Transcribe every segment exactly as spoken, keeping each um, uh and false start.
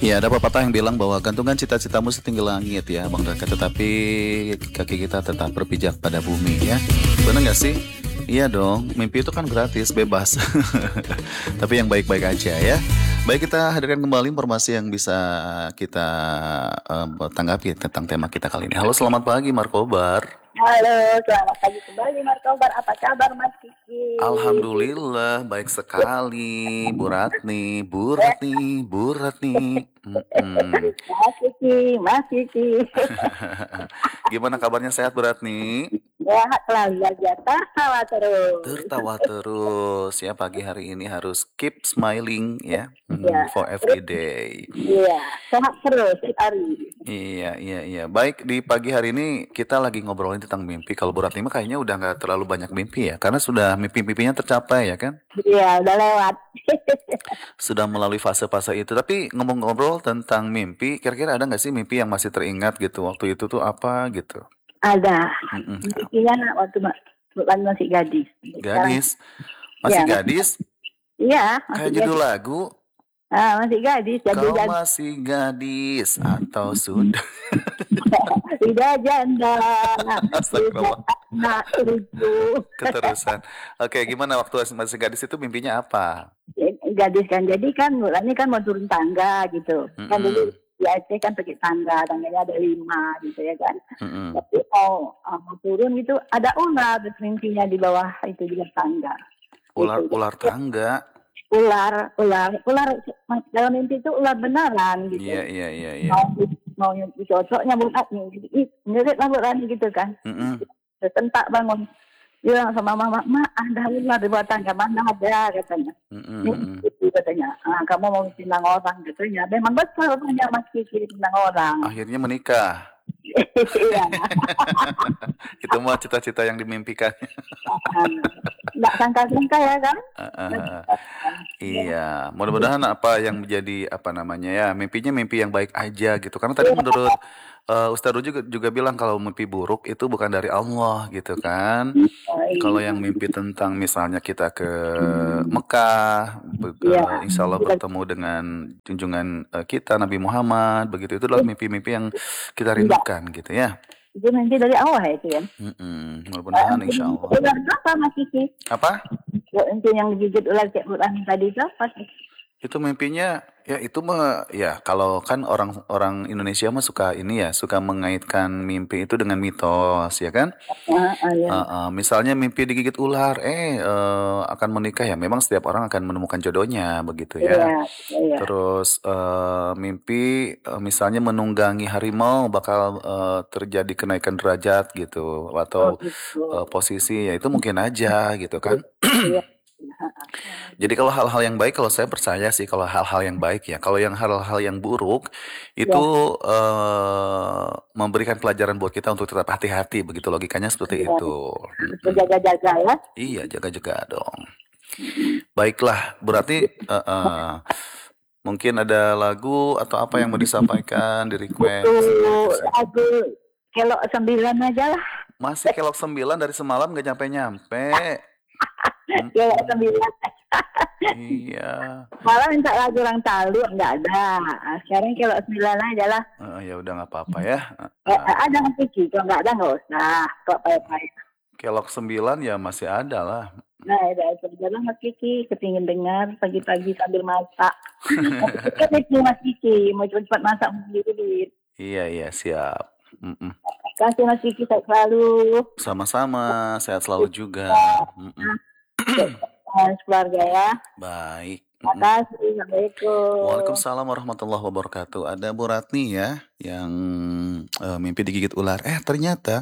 Ya, ada pepatah yang bilang bahwa gantungan cita-citamu setinggi langit ya, Bang Raka, tetapi kaki kita tetap berpijak pada bumi ya. Benar nggak sih? Iya dong, mimpi itu kan gratis, bebas. Tapi yang baik-baik aja ya. Baik, kita hadirkan kembali informasi yang bisa kita em, tanggapi tentang tema kita kali ini. Halo, selamat pagi Markobar. Halo, selamat pagi kembali Markobar. Apa kabar Mas Kiki? Alhamdulillah, baik sekali, Bu Ratni, Bu Ratni, Bu Ratni. Mm-mm. Mas Kiki, Mas Kiki. Gimana kabarnya, sehat Bu Ratni? Sehat selalu aja, tertawa terus. Tertawa terus ya, pagi hari ini harus keep smiling ya, mm, Ya, for every day. iya, sehat terus setiap hari. Iya, iya, iya. Baik, di pagi hari ini kita lagi ngobrolin tentang mimpi. Kalau Bu Ratni mah kayaknya udah nggak terlalu banyak mimpi ya, karena sudah mimpi-mimpinya tercapai ya kan? Iya, udah lewat. Sudah melalui fase-fase itu. Tapi ngomong-ngobrol tentang mimpi, kira-kira ada nggak sih mimpi yang masih teringat gitu? Waktu itu tuh apa gitu? Ada. Mm-mm. Intinya nak waktu ma- bukan masih gadis. Sekarang, Gadis, masih ya, gadis, iya, masih kayak judul gadis. lagu. Ah, masih gadis, jadi Kau jadi masih gadis atau sudah? tidak janda, tidak Astagfirullah, anak cucu. keterusan. Oke, gimana waktu masih gadis itu mimpinya apa? Gadis kan, jadi kan mulanya kan mau turun tangga gitu kan, dulu Mm-mm, di Aceh kan pakai tangga, tangganya ada lima gitu ya kan, mm-mm. tapi mau ah, mau turun gitu ada ular terus mimpinya di bawah itu di tangga Ular, gitu. ular tangga. ular ular ular dalam mimpi itu ular beneran gitu, Iya, iya, iya, iya. mau mau dicocoknya bulatnya gitu, ih ngeliat lah bulatnya gitu kan. Mm-mm, Terus tentak bangun, bilang sama mama, mak ada ular di bawah tangga, mana ada katanya. mm-mm, Ini mm-mm. gitu katanya, ah, kamu mau tendang orang katanya. Memang betul punya Mas Kiki tendang orang. Akhirnya menikah. Iya, Itu mah cita-cita yang dimimpikan. nggak sangka-sangka ya kan? Iya, mudah-mudahan apa yang menjadi apa namanya ya, mimpinya mimpi yang baik aja gitu. Karena tadi menurut uh, Ustadz Ru juga juga bilang kalau mimpi buruk itu bukan dari Allah gitu kan. Kalau yang mimpi tentang misalnya kita ke Mekah, be- Iya, uh, insya Allah bertemu dengan junjungan uh, kita Nabi Muhammad, begitu itu adalah mimpi-mimpi yang kita enggak. rindukan gitu ya. Itu nanti dari Allah ya itu ya. Mm-mm, Eh, mudah-mudahan insya Allah. Ular apa Mas Kiki? Apa? Itu yang digigit ular kayak Quran tadi itu apa sih? Itu mimpinya ya itu mah ya kalau kan orang-orang Indonesia mah suka ini ya, suka mengaitkan mimpi itu dengan mitos ya kan. Ah, ah, ya. Uh, uh, misalnya mimpi digigit ular, eh uh, akan menikah ya. Memang setiap orang akan menemukan jodohnya begitu Iya, ya. iya. Terus uh, mimpi uh, misalnya menunggangi harimau bakal uh, terjadi kenaikan derajat gitu Oh atau gitu. uh, posisi ya itu mungkin aja gitu kan. Iya. Jadi kalau hal-hal yang baik, kalau saya percaya sih kalau hal-hal yang baik ya. Kalau yang hal-hal yang buruk itu Ya, eh, memberikan pelajaran buat kita untuk tetap hati-hati. Begitu logikanya seperti ya. itu. Itu Mm-mm. jaga-jaga ya. Iya, jaga-jaga dong. Baiklah, berarti eh, eh, mungkin ada lagu atau apa yang mau disampaikan di request Itu gitu sih. lagu kelok sembilan aja lah. Masih kelok sembilan dari semalam gak nyampe-nyampe. Kelok Mm-mm. sembilan. Iya. Malah minta lagu orang Talu nggak ada. Sekarang kelok sembilan aja lah. Eh, ya udah nggak apa-apa ya. Eh, Eh, eh. ada Mas Kiki, kalau nggak ada nggak usah. Kok payah-payah. Kelok sembilan ya masih ada lah. Nah, ada sebenarnya Mas Kiki kepingin dengar pagi-pagi sambil masak. Kan itu Mas Kiki mau cepat masak sendiri. Iya, iya, siap. Mm-mm. Kasih Mas Kiki sehat selalu. Sama-sama, sehat selalu juga. Mm-mm. Sehat keluarga ya. Baik. Terima Mm-mm. kasih. Assalamualaikum. Waalaikumsalam warahmatullahi wabarakatuh. Ada Bu Ratni ya, yang eh, mimpi digigit ular. Eh, ternyata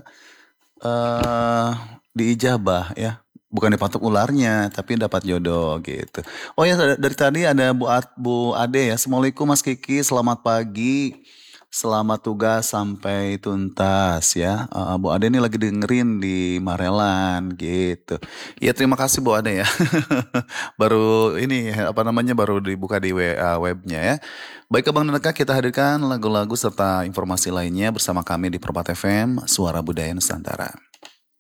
eh diijabah ya. Bukan dipatok ularnya, tapi dapat jodoh gitu. Oh ya, dari dari tadi ada Bu Ad, Bu Ade ya. Assalamualaikum Mas Kiki, selamat pagi. Selamat tugas sampai tuntas ya. Eh, Bu Ade ini lagi dengerin di Marelan gitu. Ya terima kasih Bu Ade ya. Baru ini apa namanya baru dibuka di W A webnya ya. Baik Abang dan Eka, kita hadirkan lagu-lagu serta informasi lainnya bersama kami di Perpat F M Suara Budaya Nusantara.